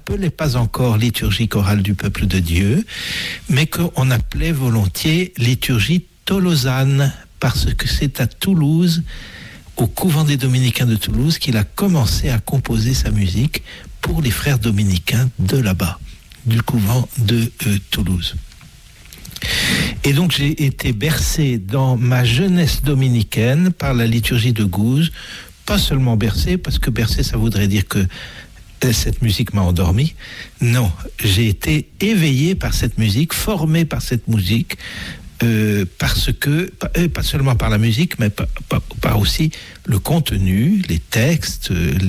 s'appelait pas encore liturgie chorale du peuple de Dieu, mais qu'on appelait volontiers liturgie tolosane, parce que c'est à Toulouse, au couvent des Dominicains de Toulouse, qu'il a commencé à composer sa musique pour les frères dominicains de là-bas, du couvent de Toulouse. Et donc j'ai été bercé dans ma jeunesse dominicaine par la liturgie de Gouze, pas seulement bercé, parce que bercé ça voudrait dire que cette musique m'a endormi. Non, j'ai été éveillé par cette musique, formé par cette musique, parce que, pas seulement par la musique, mais par aussi le contenu, les textes,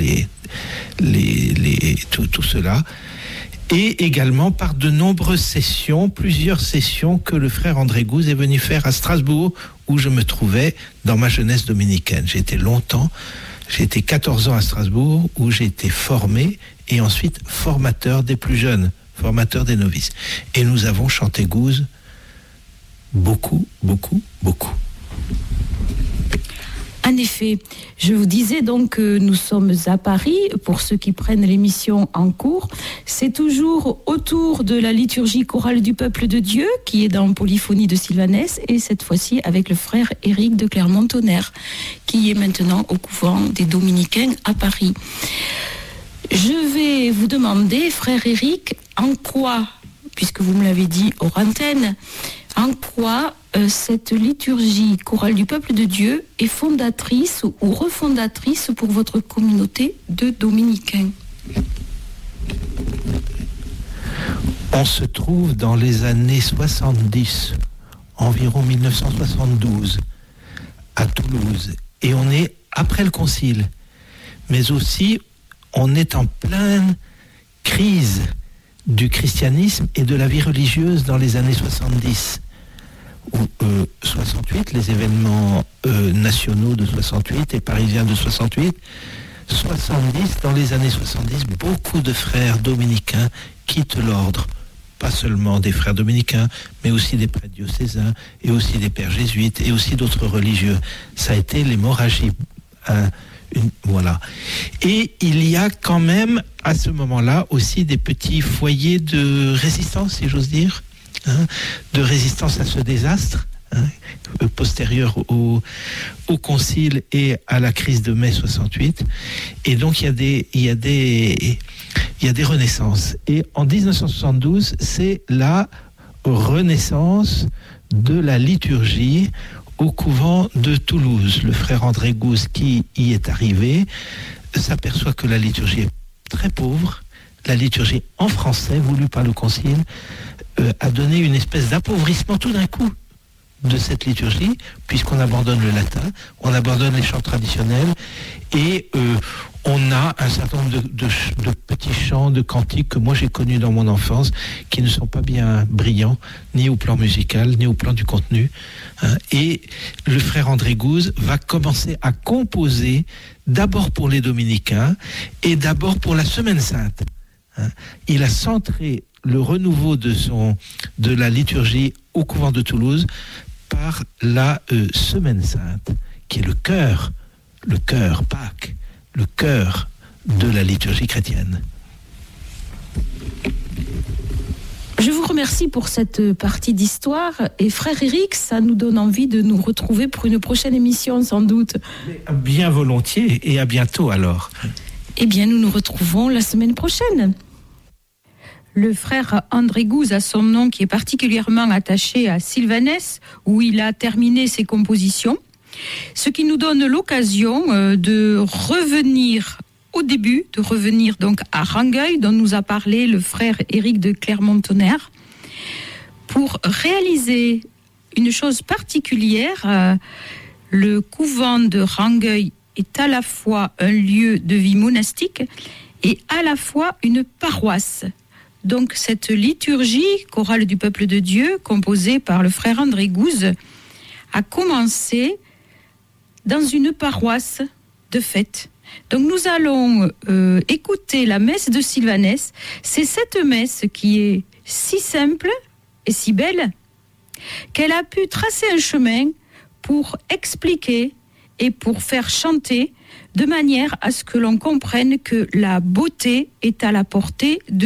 tout cela. Et également par de nombreuses sessions, plusieurs sessions que le frère André Gouze est venu faire à Strasbourg, où je me trouvais dans ma jeunesse dominicaine. J'ai été 14 ans à Strasbourg, où j'ai été formé et ensuite formateur des plus jeunes, formateur des novices. Et nous avons chanté Gouze beaucoup. En effet, je vous disais donc que nous sommes à Paris. Pour ceux qui prennent l'émission en cours, c'est toujours autour de la liturgie chorale du peuple de Dieu qui est dans Polyphonie de Sylvanès, et cette fois-ci avec le frère Éric de Clermont-Tonnerre qui est maintenant au couvent des Dominicains à Paris. Je vais vous demander, frère Éric, en quoi, puisque vous me l'avez dit hors antenne, en quoi cette liturgie chorale du peuple de Dieu est fondatrice ou refondatrice pour votre communauté de dominicains? On se trouve dans les années 70, environ 1972, à Toulouse. Et on est après le concile. Mais aussi, on est en pleine crise du christianisme et de la vie religieuse dans les années 70. 68, les événements nationaux de 68 et parisiens de 68, 70, dans les années 70, beaucoup de frères dominicains quittent l'ordre, pas seulement des frères dominicains, mais aussi des prêtres diocésains, et aussi des pères jésuites, et aussi d'autres religieux. Ça a été l'hémorragie. Voilà. Et il y a quand même, à ce moment-là, aussi des petits foyers de résistance, si j'ose dire, de résistance à ce désastre, postérieur au concile et à la crise de mai 68. Et donc il y a des renaissances. Et en 1972, c'est la renaissance de la liturgie au couvent de Toulouse. Le frère André Gouze, qui y est arrivé, s'aperçoit que la liturgie est très pauvre. La liturgie en français, voulue par le concile, a donné une espèce d'appauvrissement tout d'un coup de cette liturgie, puisqu'on abandonne le latin, on abandonne les chants traditionnels, et on a un certain nombre de petits chants, de cantiques que moi j'ai connus dans mon enfance, qui ne sont pas bien brillants, ni au plan musical, ni au plan du contenu. Et le frère André Gouze va commencer à composer d'abord pour les dominicains et d'abord pour la Semaine Sainte. Il a centré le renouveau de la liturgie au couvent de Toulouse par la Semaine Sainte, qui est le cœur, Pâques, le cœur de la liturgie chrétienne. Je vous remercie pour cette partie d'histoire, et frère Éric, ça nous donne envie de nous retrouver pour une prochaine émission sans doute. Bien volontiers, et à bientôt alors. Eh bien, nous nous retrouvons la semaine prochaine. Le frère André Gouze a son nom qui est particulièrement attaché à Sylvanès, où il a terminé ses compositions, ce qui nous donne l'occasion de revenir au début, de revenir donc à Rangueil, dont nous a parlé le frère Éric de Clermont-Tonnerre, pour réaliser une chose particulière. Le couvent de Rangueil est à la fois un lieu de vie monastique et à la fois une paroisse. Donc cette liturgie chorale du peuple de Dieu, composée par le frère André Gouze, a commencé dans une paroisse de fête. Donc nous allons écouter la messe de Sylvanès. C'est cette messe qui est si simple et si belle qu'elle a pu tracer un chemin pour expliquer et pour faire chanter de manière à ce que l'on comprenne que la beauté est à la portée de